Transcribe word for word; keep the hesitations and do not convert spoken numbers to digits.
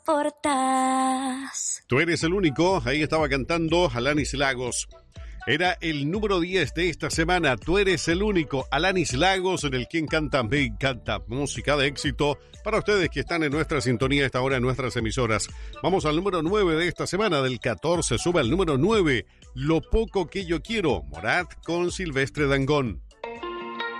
importas. Tú eres el único, ahí estaba cantando Alanis Lagos. Era el número diez de esta semana. Tú eres el único, Alanis Lagos, en el Quien Canta Me Encanta. Música de éxito para ustedes que están en nuestra sintonía a esta hora en nuestras emisoras. Vamos al número nueve de esta semana, del catorce sube al número nueve. Lo poco que yo quiero, Morat con Silvestre Dangond.